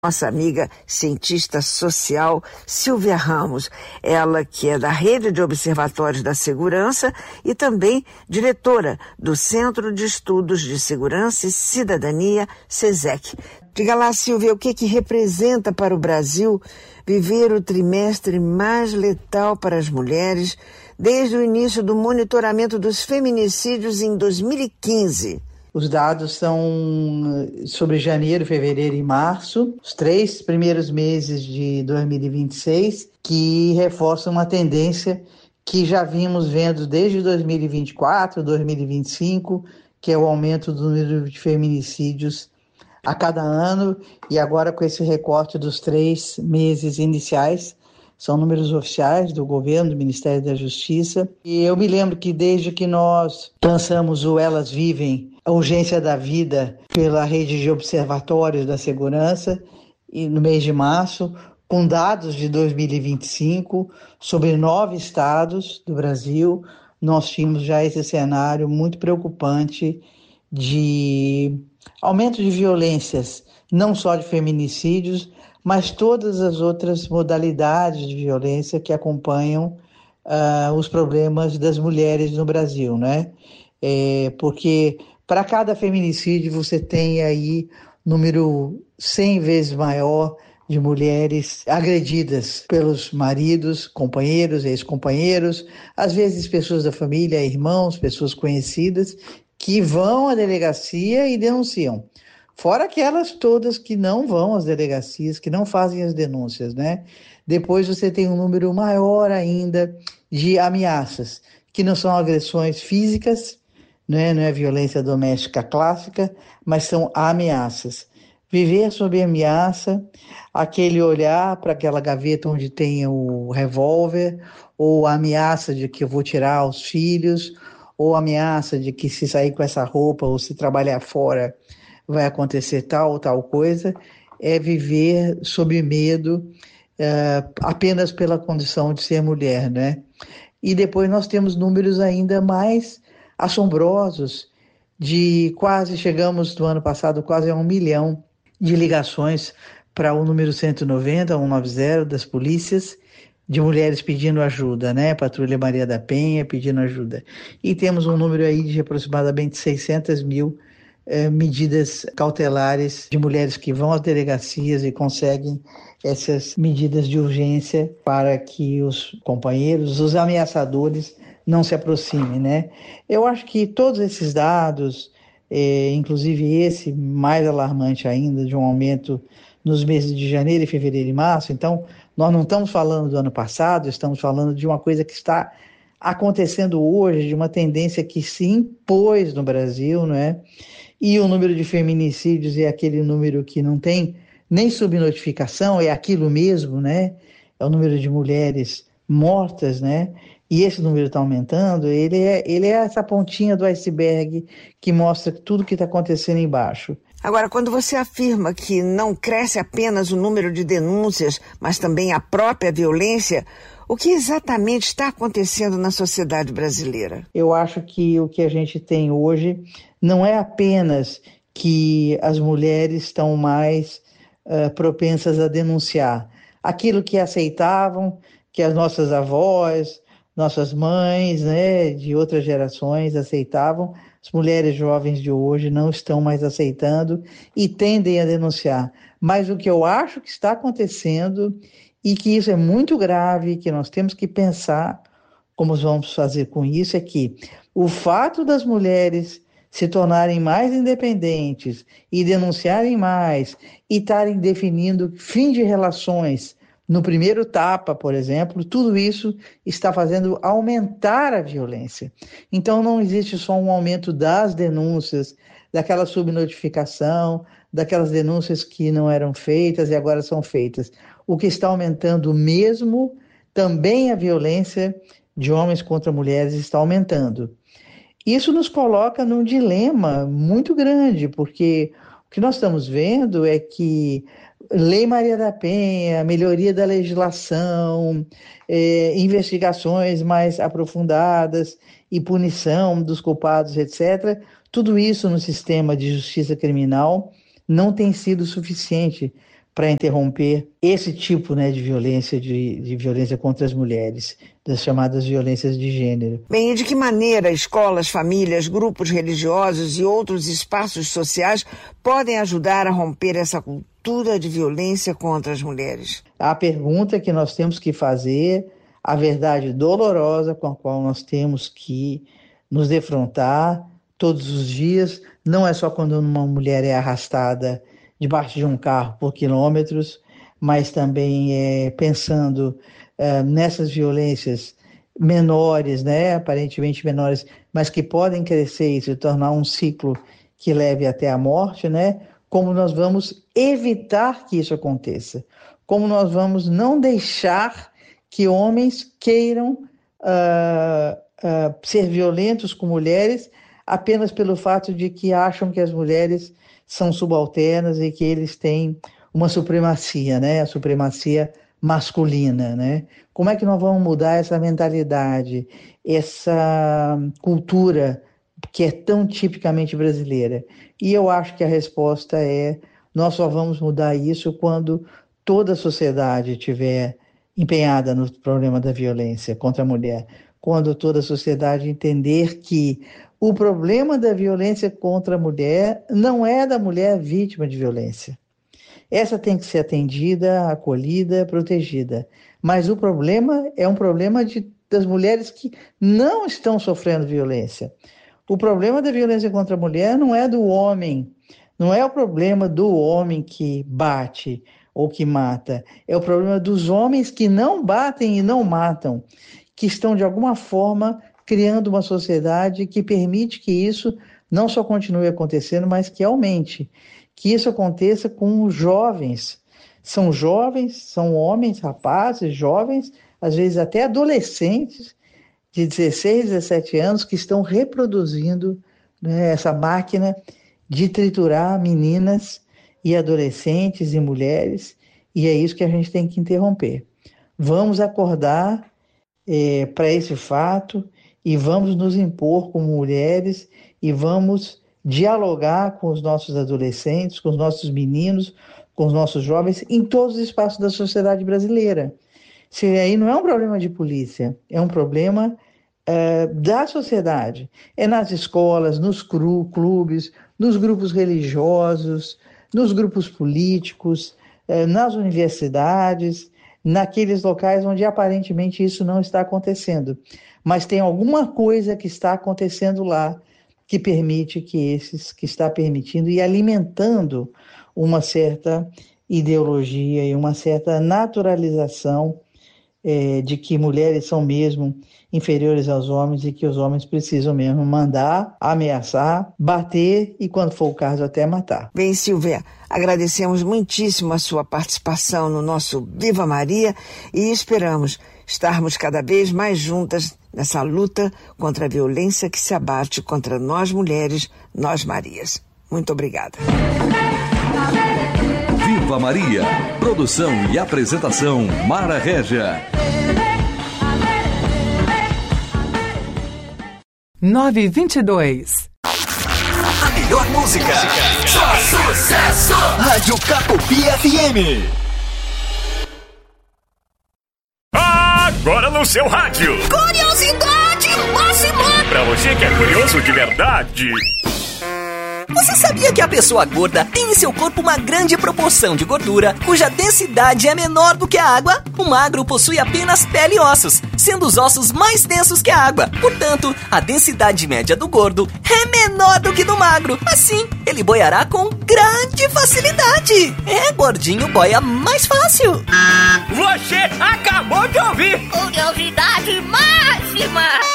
nossa amiga cientista social Silvia Ramos, ela que é da Rede de Observatórios da Segurança e também diretora do Centro de Estudos de Segurança e Cidadania, CESEC. Diga lá, Silvia, o que representa para o Brasil viver o trimestre mais letal para as mulheres desde o início do monitoramento dos feminicídios em 2015? Os dados são sobre janeiro, fevereiro e março, os 3 primeiros meses de 2026, que reforçam uma tendência que já vimos vendo desde 2024, 2025, que é o aumento do número de feminicídios a cada ano, e agora com esse recorte dos 3 meses iniciais, são números oficiais do governo, do Ministério da Justiça. E eu me lembro que desde que nós lançamos o Elas Vivem, a urgência da vida, pela rede de observatórios da segurança, e no mês de março, com dados de 2025, sobre 9 estados do Brasil, nós tínhamos já esse cenário muito preocupante de aumento de violências, não só de feminicídios, mas todas as outras modalidades de violência que acompanham os problemas das mulheres no Brasil, né? Porque para cada feminicídio você tem aí número 100 vezes maior de mulheres agredidas pelos maridos, companheiros, ex-companheiros, às vezes pessoas da família, irmãos, pessoas conhecidas, que vão à delegacia e denunciam. Fora aquelas todas que não vão às delegacias, que não fazem as denúncias, né? Depois você tem um número maior ainda de ameaças, que não são agressões físicas, né? Não é violência doméstica clássica, mas são ameaças. Viver sob ameaça, aquele olhar para aquela gaveta onde tem o revólver, ou a ameaça de que eu vou tirar os filhos, ou a ameaça de que se sair com essa roupa ou se trabalhar fora vai acontecer tal ou tal coisa, é viver sob medo apenas pela condição de ser mulher, né? E depois nós temos números ainda mais assombrosos chegamos do ano passado quase a 1 milhão de ligações para o número 190, 190 das polícias, de mulheres pedindo ajuda, né? Patrulha Maria da Penha pedindo ajuda. E temos um número aí de aproximadamente 600 mil medidas cautelares de mulheres que vão às delegacias e conseguem essas medidas de urgência para que os companheiros, os ameaçadores, não se aproximem, né? Eu acho que todos esses dados, inclusive esse mais alarmante ainda, de um aumento nos meses de janeiro, fevereiro e março, então nós não estamos falando do ano passado, estamos falando de uma coisa que está acontecendo hoje, de uma tendência que se impôs no Brasil, não é? E o número de feminicídios é aquele número que não tem nem subnotificação, é aquilo mesmo, né? É o número de mulheres mortas, né? E esse número está aumentando, ele é essa pontinha do iceberg que mostra tudo que está acontecendo embaixo. Agora, quando você afirma que não cresce apenas o número de denúncias, mas também a própria violência, o que exatamente está acontecendo na sociedade brasileira? Eu acho que o que a gente tem hoje não é apenas que as mulheres estão mais propensas a denunciar. Aquilo que aceitavam, que as nossas avós, nossas mães, né, de outras gerações aceitavam, as mulheres jovens de hoje não estão mais aceitando e tendem a denunciar. Mas o que eu acho que está acontecendo e que isso é muito grave, que nós temos que pensar como vamos fazer com isso, é que o fato das mulheres se tornarem mais independentes e denunciarem mais e estarem definindo fim de relações no primeiro tapa, por exemplo, tudo isso está fazendo aumentar a violência. Então não existe só um aumento das denúncias, daquela subnotificação, daquelas denúncias que não eram feitas e agora são feitas. O que está aumentando mesmo, também a violência de homens contra mulheres está aumentando. Isso nos coloca num dilema muito grande, porque o que nós estamos vendo é que Lei Maria da Penha, melhoria da legislação, investigações mais aprofundadas e punição dos culpados, etc., tudo isso no sistema de justiça criminal não tem sido suficiente para interromper esse tipo, né, de violência, de violência contra as mulheres, das chamadas violências de gênero. Bem, e de que maneira escolas, famílias, grupos religiosos e outros espaços sociais podem ajudar a romper essa cultura de violência contra as mulheres? A pergunta que nós temos que fazer, a verdade dolorosa com a qual nós temos que nos defrontar todos os dias, não é só quando uma mulher é arrastada debaixo de um carro por quilômetros, mas também pensando nessas violências menores, né, aparentemente menores, mas que podem crescer e se tornar um ciclo que leve até a morte, né? Como nós vamos evitar que isso aconteça? Como nós vamos não deixar que homens queiram ser violentos com mulheres apenas pelo fato de que acham que as mulheres são subalternas e que eles têm uma supremacia, né? A supremacia masculina, né? Como é que nós vamos mudar essa mentalidade, essa cultura que é tão tipicamente brasileira? E eu acho que a resposta nós só vamos mudar isso quando toda a sociedade estiver empenhada no problema da violência contra a mulher, quando toda a sociedade entender que o problema da violência contra a mulher não é da mulher vítima de violência. Essa tem que ser atendida, acolhida, protegida. Mas o problema é um problema das mulheres que não estão sofrendo violência. O problema da violência contra a mulher não é do homem, não é o problema do homem que bate ou que mata. É o problema dos homens que não batem e não matam, que estão de alguma forma criando uma sociedade que permite que isso não só continue acontecendo, mas que aumente. Que isso aconteça com os jovens. São jovens, são homens, rapazes, jovens, às vezes até adolescentes de 16, 17 anos que estão reproduzindo, né, essa máquina de triturar meninas e adolescentes e mulheres, e é isso que a gente tem que interromper. Vamos acordar para esse fato e vamos nos impor como mulheres e vamos dialogar com os nossos adolescentes, com os nossos meninos, com os nossos jovens, em todos os espaços da sociedade brasileira. Se aí não é um problema de polícia, é um problema da sociedade. É nas escolas, nos clubes, nos grupos religiosos, nos grupos políticos, nas universidades, naqueles locais onde aparentemente isso não está acontecendo. Mas tem alguma coisa que está acontecendo lá que permite que está permitindo e alimentando uma certa ideologia e uma certa naturalização de que mulheres são mesmo inferiores aos homens e que os homens precisam mesmo mandar, ameaçar, bater e, quando for o caso, até matar. Bem, Silvia, agradecemos muitíssimo a sua participação no nosso Viva Maria e esperamos estarmos cada vez mais juntas nessa luta contra a violência que se abate contra nós mulheres, nós Marias. Muito obrigada. Viva Maria. Produção e apresentação Mara Régia. 9h22. A melhor música. Só sucesso. Rádio Capopi FM. Agora no seu rádio. Curiosidade máxima. Pra você que é curioso de verdade. Você sabia que a pessoa gorda tem em seu corpo uma grande proporção de gordura, cuja densidade é menor do que a água? O magro possui apenas pele e ossos, sendo os ossos mais densos que a água. Portanto, a densidade média do gordo é menor do que do magro. Assim, ele boiará com grande facilidade. Gordinho boia mais fácil. Você acabou de ouvir. Curiosidade máxima.